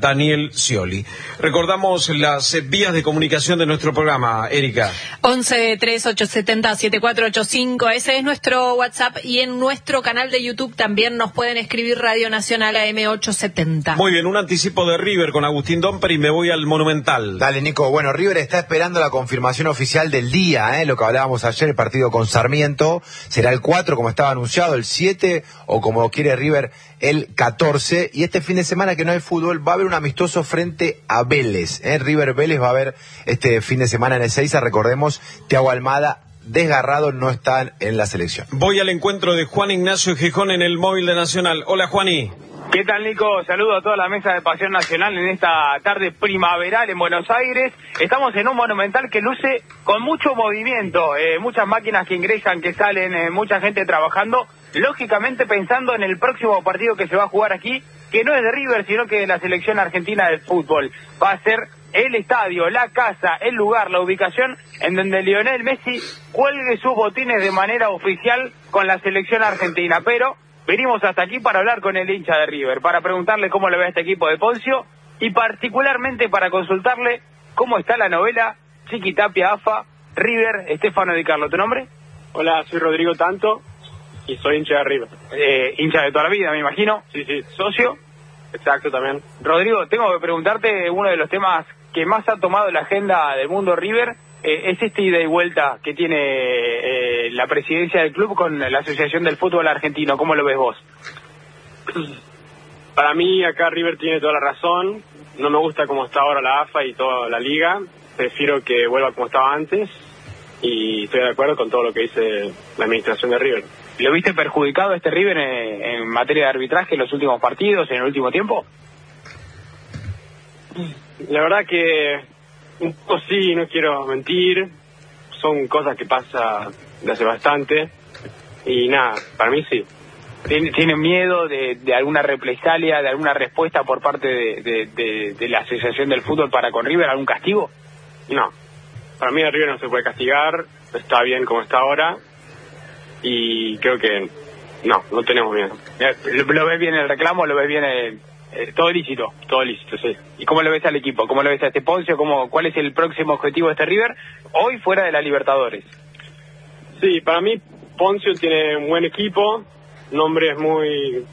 Daniel Scioli. Recordamos las vías de comunicación de nuestro programa, Erika. 11-3870-7485, ese es nuestro WhatsApp, y en nuestro canal de YouTube también nos pueden escribir Radio Nacional AM870. Muy bien, un anticipo de River con Agustín Domper y me voy al Monumental. Dale, Nico. Bueno, River está esperando la confirmación oficial del día, lo que hablábamos ayer, el partido con Sarmiento. Será el 4, como estaba anunciado, el 7, o como quiere River, el 14. Y este fin de semana que no hay fútbol, va a haber un amistoso frente a Vélez. River Vélez va a haber este fin de semana en Ezeiza. Recordemos, Thiago Almada, desgarrado, no está en la selección. Voy al encuentro de Juan Ignacio Gijón en el móvil de Nacional. Hola, Juani. ¿Qué tal, Nico? Saludo a toda la mesa de Pasión Nacional en esta tarde primaveral en Buenos Aires. Estamos en un Monumental que luce con mucho movimiento, muchas máquinas que ingresan, que salen, mucha gente trabajando, lógicamente pensando en el próximo partido que se va a jugar aquí, que no es de River, sino que de la selección argentina de fútbol. Va a ser el estadio, la casa, el lugar, la ubicación en donde Lionel Messi cuelgue sus botines de manera oficial con la selección argentina. Pero venimos hasta aquí para hablar con el hincha de River, para preguntarle cómo le ve a este equipo de Poncio y particularmente para consultarle cómo está la novela Chiqui Tapia, AFA, River, Estefano Di Carlo. ¿Tu nombre? Hola, soy Rodrigo Tanto y soy hincha de River. Hincha de toda la vida, me imagino. Sí, sí. ¿Socio? Exacto, también. Rodrigo, tengo que preguntarte uno de los temas que más ha tomado la agenda del mundo River, es esta ida y vuelta que tiene la presidencia del club con la Asociación del Fútbol Argentino. ¿Cómo lo ves vos? Para mí acá River tiene toda la razón. No me gusta cómo está ahora la AFA y toda la liga. Prefiero que vuelva como estaba antes y estoy de acuerdo con todo lo que dice la administración de River. ¿Lo viste perjudicado este River en materia de arbitraje en los últimos partidos, en el último tiempo? La verdad que un poco sí, no quiero mentir. Son cosas que pasan de hace bastante y nada, para mí sí. ¿Tiene miedo de alguna represalia, de alguna respuesta por parte de la Asociación del Fútbol para con River, algún castigo? No, para mí a River no se puede castigar, está bien como está ahora y creo que no tenemos miedo. ¿Lo ves bien el reclamo? ¿Lo ves bien todo lícito, sí? ¿Y cómo lo ves al equipo? ¿Cómo lo ves a este Poncio? ¿Cuál es el próximo objetivo de este River hoy fuera de la Libertadores? Sí, para mí Poncio tiene un buen equipo, nombres muy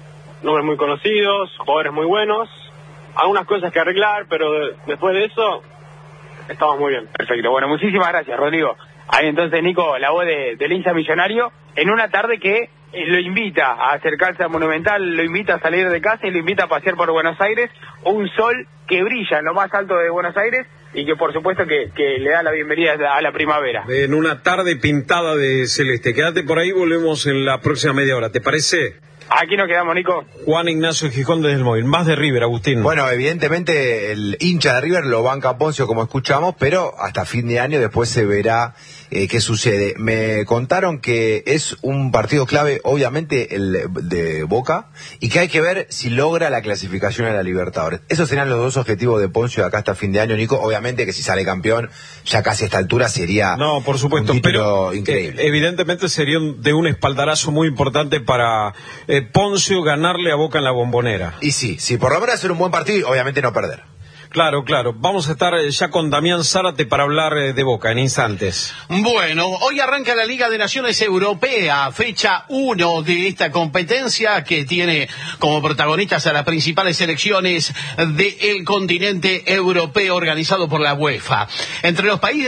conocidos, jugadores muy buenos, algunas cosas que arreglar, pero después de eso estamos muy bien. Perfecto, bueno, muchísimas gracias, Rodrigo. Ahí entonces, Nico, la voz del hincha millonario, en una tarde que lo invita a acercarse al Monumental, lo invita a salir de casa y lo invita a pasear por Buenos Aires, un sol que brilla en lo más alto de Buenos Aires y que por supuesto que le da la bienvenida a la primavera. En una tarde pintada de celeste. Quédate por ahí, volvemos en la próxima media hora, ¿te parece? Aquí nos quedamos, Nico. Juan Ignacio Gijón desde el móvil. Más de River, Agustín. Bueno, evidentemente el hincha de River lo banca a Poncio, como escuchamos, pero hasta fin de año después se verá qué sucede. Me contaron que es un partido clave, obviamente, el de Boca, y que hay que ver si logra la clasificación a la Libertadores. Esos serían los dos objetivos de Poncio de acá hasta fin de año, Nico. Obviamente que si sale campeón, ya casi a esta altura sería por supuesto, un título pero increíble. Evidentemente sería de un espaldarazo muy importante para Poncio ganarle a Boca en la Bombonera. Y sí, por lo menos hacer un buen partido y obviamente no perder. Claro. Vamos a estar ya con Damián Zárate para hablar de Boca en instantes. Bueno, hoy arranca la Liga de Naciones Europea, fecha 1 de esta competencia que tiene como protagonistas a las principales selecciones del continente europeo organizado por la UEFA. Entre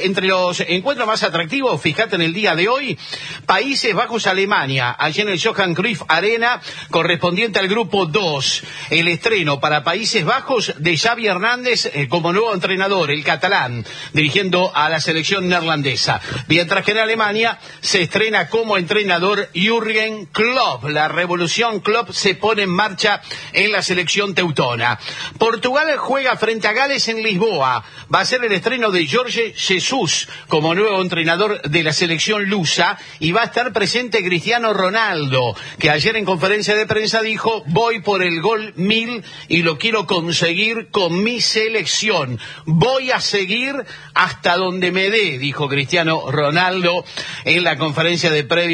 los encuentros más atractivos, fíjate en el día de hoy, Países Bajos-Alemania, allí en el Johan Cruyff Arena, correspondiente al grupo 2. El estreno para Países Bajos de Xavi Hernández como nuevo entrenador, el catalán, dirigiendo a la selección neerlandesa. Mientras que en Alemania se estrena como entrenador Jürgen Klopp. La revolución Klopp se pone en marcha en la selección teutona. Portugal juega frente a Gales en Lisboa. Va a ser el estreno de Jorge Jesus como nuevo entrenador de la selección lusa y va a estar presente Cristiano Ronaldo, que ayer en conferencia de prensa dijo: voy por el gol 1000 y lo quiero conseguir con mi selección. Voy a seguir hasta donde me dé, dijo Cristiano Ronaldo en la conferencia de previa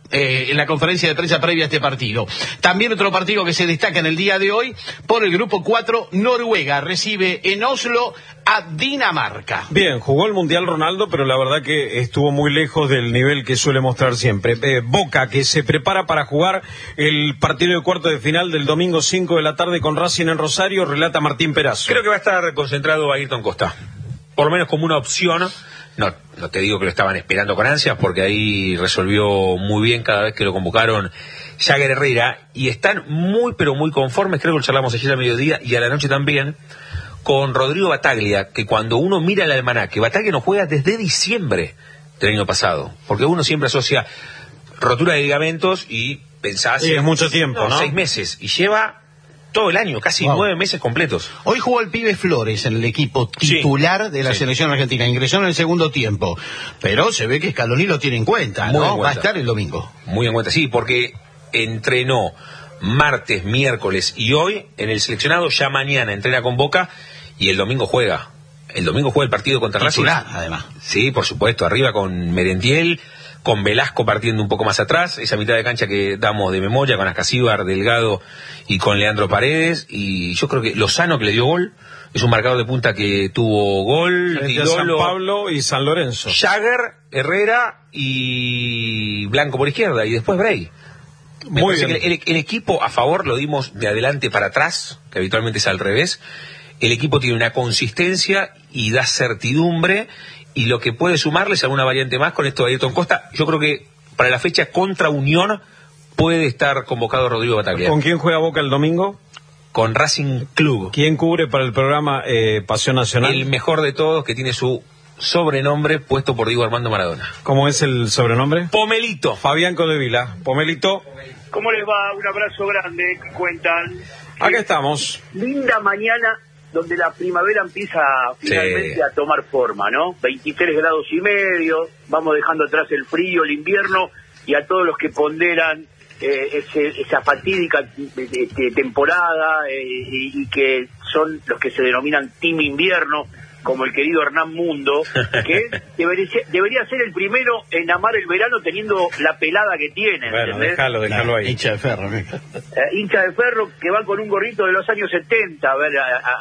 en la conferencia de prensa previa a este partido. También otro partido que se destaca en el día de hoy, por el grupo 4, Noruega recibe en Oslo a Dinamarca. Bien, jugó el Mundial Ronaldo, pero la verdad que estuvo muy lejos del nivel que suele mostrar siempre. Boca, que se prepara para jugar el partido de cuarto de final del domingo 5 de la tarde con Racing en Rosario, relata Martín Perazo. Creo que va a estar concentrado Ayrton Costa, por lo menos como una opción. No te digo que lo estaban esperando con ansias, porque ahí resolvió muy bien cada vez que lo convocaron Jagger Herrera, y están muy pero muy conformes, creo que lo charlamos ayer al mediodía y a la noche también, con Rodrigo Battaglia, que cuando uno mira el almanaque, Battaglia no juega desde diciembre del año pasado, porque uno siempre asocia rotura de ligamentos y pensás... Sí, es mucho tiempo, ¿no? 6 meses, y lleva todo el año, casi 9 meses completos. Hoy jugó el pibe Flores en el equipo titular de la selección argentina. Ingresó en el segundo tiempo. Pero se ve que Scaloni lo tiene en cuenta, ¿no? Muy en cuenta. Va a estar el domingo. Muy en cuenta, sí, porque entrenó martes, miércoles y hoy en el seleccionado. Ya mañana entrena con Boca y el domingo juega. El domingo juega el partido contra Racing. Además. Sí, por supuesto, arriba con Merentiel, con Velasco partiendo un poco más atrás, esa mitad de cancha que damos de memoria, con Ascasíbar, Delgado y con Leandro Paredes, y yo creo que Lozano, que le dio gol, es un marcador de punta que tuvo gol, de San Pablo y San Lorenzo. Jagger, Herrera y Blanco por izquierda, y después Bray. Muy bien. El equipo a favor lo dimos de adelante para atrás, que habitualmente es al revés. El equipo tiene una consistencia y da certidumbre, y lo que puede sumarles alguna variante más con esto de Ayrton Costa. Yo creo que para la fecha contra Unión puede estar convocado Rodrigo Battaglia. ¿Con quién juega Boca el domingo? Con Racing Club. ¿Quién cubre para el programa Pasión Nacional? El mejor de todos, que tiene su sobrenombre puesto por Diego Armando Maradona. ¿Cómo es el sobrenombre? Pomelito. Fabián Codevila. Pomelito. ¿Cómo les va? Un abrazo grande. ¿Qué cuentan? Acá estamos. Linda mañana donde la primavera empieza finalmente a tomar forma, ¿no? 23 grados y medio, vamos dejando atrás el frío, el invierno, y a todos los que ponderan esa fatídica temporada y que son los que se denominan Team Invierno, como el querido Hernán Mundo, que debería ser el primero en amar el verano teniendo la pelada que tiene. Bueno, ¿entendés? déjalo ahí. Hincha de ferro. Hincha de ferro que va con un gorrito de los años 70 a ver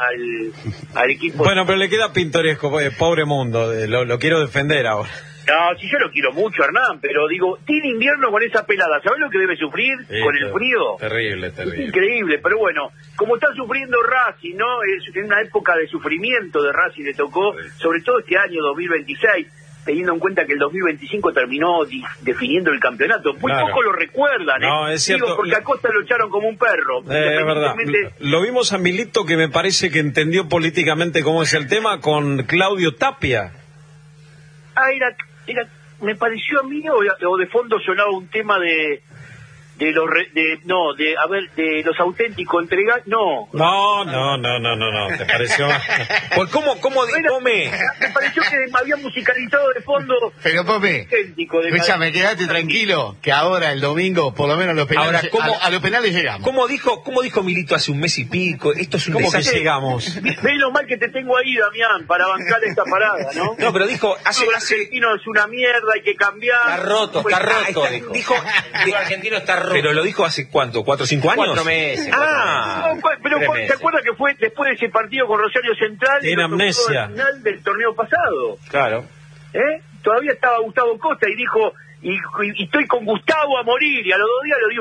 al equipo. Bueno, pero le queda pintoresco, pobre Mundo, lo quiero defender ahora. No, si yo lo quiero mucho, Hernán, pero digo, tiene invierno con esa pelada, ¿sabés lo que debe sufrir con el frío? Terrible. Es increíble, pero bueno, como está sufriendo Racing, ¿no? Es una época de sufrimiento de Racing, le tocó, sobre todo este año 2026, teniendo en cuenta que el 2025 terminó definiendo el campeonato. Muy poco lo recuerdan, ¿eh? No, es cierto. Digo, porque a Costa lo echaron como un perro. Es verdad. Lo vimos a Milito, que me parece que entendió políticamente cómo es el tema, con Claudio Tapia. Me pareció a mí, o de fondo sonaba un tema de los auténticos entregados, no, ¿te pareció? Pues ¿cómo Pome? Me pareció que había musicalizado de fondo. Pero Pome, escúchame, quedate tranquilo, que ahora el domingo, por lo menos a los penales llegamos. ¿Cómo dijo Milito hace un mes y pico? Esto es un desastre. Que llegamos? Menos mal que te tengo ahí, Damián, para bancar esta parada, ¿no? No, pero dijo, el argentino es una mierda, hay que cambiar. Está roto, dijo. El argentino está roto. Pero lo dijo hace ¿cuánto? ¿4 o 5 años? 4 meses. Pero ¿se acuerda que fue después de ese partido con Rosario Central? Tiene amnesia. Al final del torneo pasado. Claro. Todavía estaba Gustavo Costa y dijo, y estoy con Gustavo a morir, y a los 2 días lo dio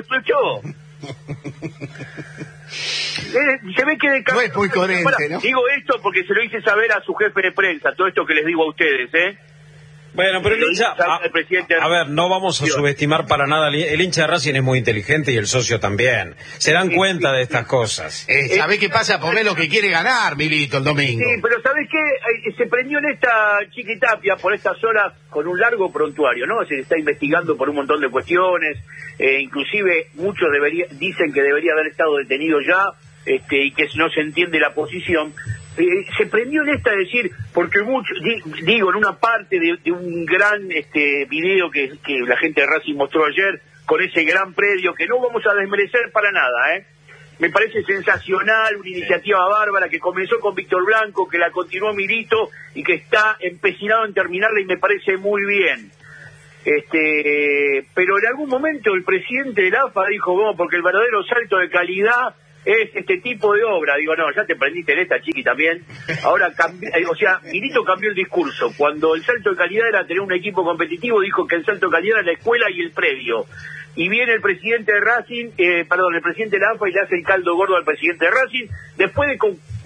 se ve que no es muy coherente, ¿no? Digo esto porque se lo hice saber a su jefe de prensa, todo esto que les digo a ustedes, Bueno, pero el hincha, a ver, no vamos a subestimar para nada, el hincha de Racing es muy inteligente y el socio también, se dan cuenta de estas cosas. ¿Sabés qué pasa? Por lo que quiere ganar, Milito, el domingo. Sí, pero ¿sabés qué? Se prendió en esta Chiquitapia por estas horas con un largo prontuario, ¿no? Se está investigando por un montón de cuestiones, inclusive muchos dicen que debería haber estado detenido ya, y que no se entiende la posición. Se prendió en esta, decir, porque en una parte de un gran video que la gente de Racing mostró ayer, con ese gran predio, que no vamos a desmerecer para nada, me parece sensacional, una iniciativa bárbara que comenzó con Víctor Blanco, que la continuó Milito y que está empecinado en terminarla, y me parece muy bien. Pero en algún momento el presidente de la AFA dijo, bueno, porque el verdadero salto de calidad es este tipo de obra. Digo, no, ya te prendiste en esta, Chiqui, también. Ahora, Milito cambió el discurso. Cuando el salto de calidad era tener un equipo competitivo, dijo que el salto de calidad era la escuela y el predio. Y viene el presidente de Racing, el presidente de la AFA y le hace el caldo gordo al presidente de Racing. Después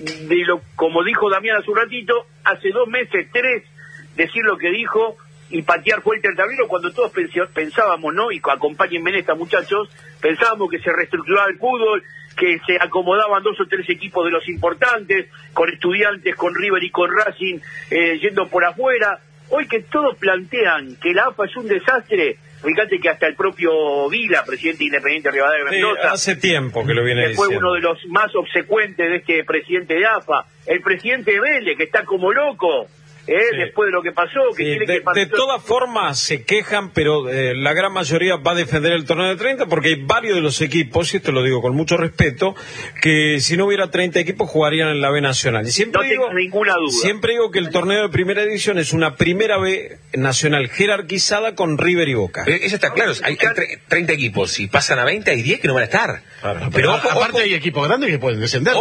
como dijo Damián hace un ratito, hace 2 meses, 3, decir lo que dijo y patear fuerte el tablero cuando todos pensábamos, ¿no? Y acompáñenme en esta, muchachos, pensábamos que se reestructuraba el fútbol, que se acomodaban 2 o 3 equipos de los importantes, con Estudiantes, con River y con Racing, yendo por afuera. Hoy que todos plantean que la AFA es un desastre, fíjate que hasta el propio Vila, presidente independiente de Rivadavia de Mendoza, hace tiempo que lo viene que fue diciendo, uno de los más obsecuentes de este presidente de AFA, el presidente de Vélez, que está como loco, sí, después de lo que pasó, que quiere que pase. De todas formas se quejan, pero la gran mayoría va a defender el torneo de 30 porque hay varios de los equipos, y esto lo digo con mucho respeto, que si no hubiera 30 equipos jugarían en la B Nacional. Y siempre no tengo ninguna duda. Siempre digo que el torneo de primera división es una primera B Nacional jerarquizada con River y Boca. Eso está claro, hay 30 equipos, si pasan a 20 hay 10 que no van a estar. Claro, pero aparte hay equipos grandes que pueden descender.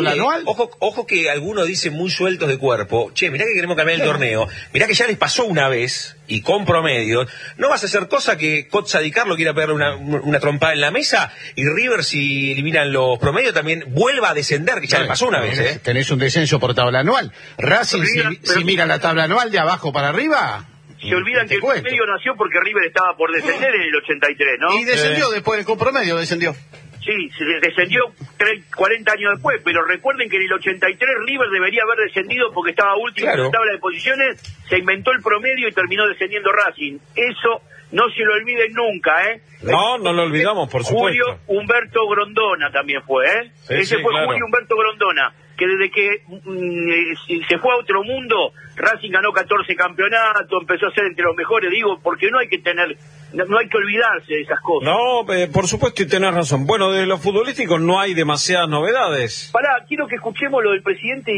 Ojo que algunos dicen muy sueltos de cuerpo, che, mirá que queremos cambiar el torneo, mirá que ya les pasó una vez y con promedios, no vas a hacer cosa que Cotza Di Carlo quiera pegarle una trompada en la mesa y River, si eliminan los promedios, también vuelva a descender, que ya le pasó una vez. Tenés un descenso por tabla anual. Racing, si mira la tabla anual de abajo para arriba, se olvidan que el promedio nació porque River estaba por descender en el 83, ¿no? Y descendió después del compromedio, descendió. Sí, se descendió 40 años después, pero recuerden que en el 83 River debería haber descendido porque estaba último en la tabla de posiciones, se inventó el promedio y terminó descendiendo Racing. Eso no se lo olviden nunca, ¿eh? No lo olvidamos, por supuesto. Julio Humberto Grondona también fue, ¿eh? Sí, Ese fue claro. Julio Humberto Grondona, que desde que se fue a otro mundo, Racing ganó 14 campeonatos, empezó a ser entre los mejores, digo, porque no hay que olvidarse de esas cosas. No, por supuesto, y tenés razón. Bueno, de lo futbolístico no hay demasiadas novedades. Pará, quiero que escuchemos lo del presidente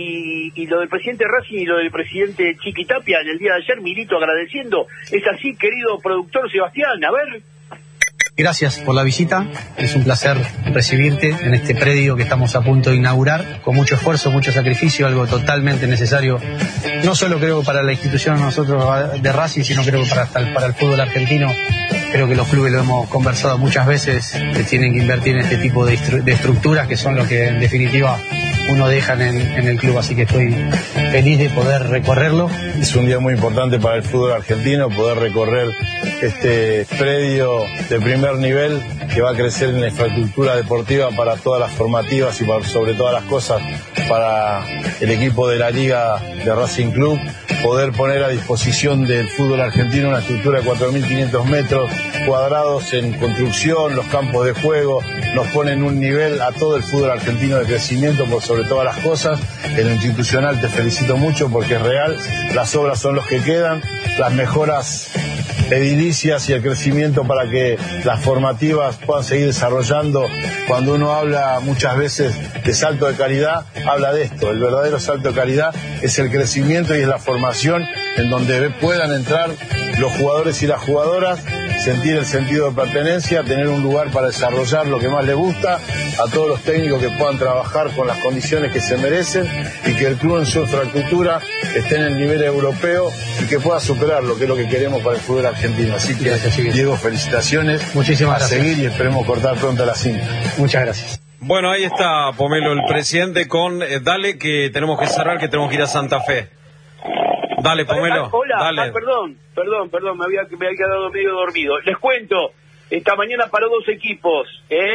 y lo del presidente Racing y lo del presidente Chiqui Tapia en el día de ayer, Milito agradeciendo. Es así, querido productor Sebastián, a ver. Gracias por la visita, es un placer recibirte en este predio que estamos a punto de inaugurar, con mucho esfuerzo, mucho sacrificio, algo totalmente necesario, no solo creo para la institución nosotros de Racing, sino creo que para el fútbol argentino. Creo que los clubes lo hemos conversado muchas veces, que tienen que invertir en este tipo de estructuras que son lo que en definitiva uno deja en el club, así que estoy feliz de poder recorrerlo. Es un día muy importante para el fútbol argentino, poder recorrer este predio de primer nivel que va a crecer en la infraestructura deportiva para todas las formativas y sobre todas las cosas para el equipo de la Liga de Racing Club, poder poner a disposición del fútbol argentino una estructura de 4.500 metros cuadrados en construcción, los campos de juego, nos ponen un nivel a todo el fútbol argentino de crecimiento por sobre todas las cosas. En lo institucional te felicito mucho porque es real, las obras son los que quedan, las mejoras edilicias y el crecimiento para que las formativas puedan seguir desarrollando. Cuando uno habla muchas veces de salto de calidad, habla de esto, el verdadero salto de calidad es el crecimiento y es la formación en donde puedan entrar los jugadores y las jugadoras, sentir el sentido de pertenencia, tener un lugar para desarrollar lo que más les gusta, a todos los técnicos que puedan trabajar con las condiciones que se merecen y que el club en su infraestructura esté en el nivel europeo y que pueda superar lo que es lo que queremos para el fútbol argentino. Así que, Diego, felicitaciones. Muchísimas gracias. Seguir y esperemos cortar pronto la cinta. Muchas gracias. Bueno, ahí está, Pomelo, el presidente con... dale, que tenemos que cerrar, que tenemos que ir a Santa Fe. Dale, Pomelo. Hola, dale. Perdón, me había quedado medio dormido. Les cuento, esta mañana paró 2 equipos,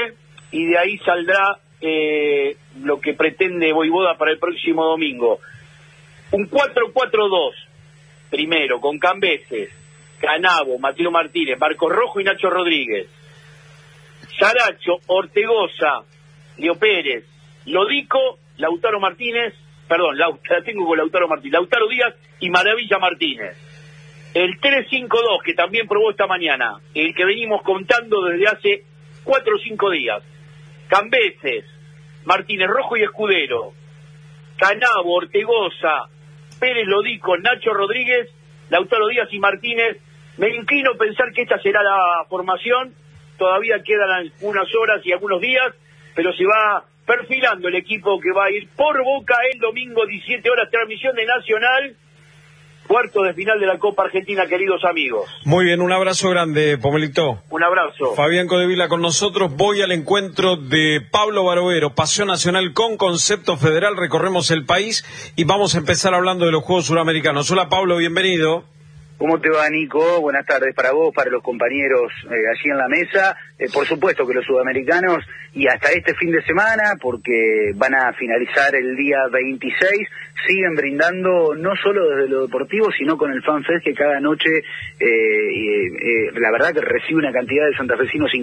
y de ahí saldrá lo que pretende Voivoda para el próximo domingo. Un 4-4-2, primero, con Cambeses, Canavo, Mateo Martínez, Marcos Rojo y Nacho Rodríguez. Saracho, Ortegoza, Leo Pérez, Lodico, Lautaro Martínez, perdón, la tengo con Lautaro Martínez, Lautaro Díaz y Maravilla Martínez. El 3-5-2 que también probó esta mañana, el que venimos contando desde hace 4 o 5 días. Cambeses, Martínez Rojo y Escudero, Canavo, Ortegoza, Pérez Lodico, Nacho Rodríguez, Lautaro Díaz y Martínez, Me inclino a pensar que esta será la formación. Todavía quedan unas horas y algunos días, pero se va perfilando el equipo que va a ir por Boca el domingo, 17 horas, transmisión de Nacional, cuarto de final de la Copa Argentina, queridos amigos. Muy bien, un abrazo grande, Pomelito. Un abrazo. Fabián Codevila con nosotros. Voy al encuentro de Pablo Barovero, Pasión Nacional con concepto federal. Recorremos el país y vamos a empezar hablando de los Juegos Suramericanos. Hola, Pablo, bienvenido. ¿Cómo te va, Nico? Buenas tardes para vos, para los compañeros allí en la mesa. Por supuesto que los sudamericanos, y hasta este fin de semana, porque van a finalizar el día 26, siguen brindando no solo desde lo deportivo, sino con el FanFest, que cada noche, la verdad que recibe una cantidad de santafesinos